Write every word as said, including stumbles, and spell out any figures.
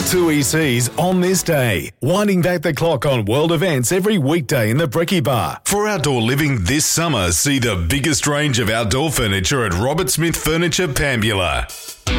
Two E Cs on this day, winding back the clock on world events every weekday in the Brekkie Bar. For outdoor living this summer, see the biggest range of outdoor furniture at Robert Smith Furniture, Pambula.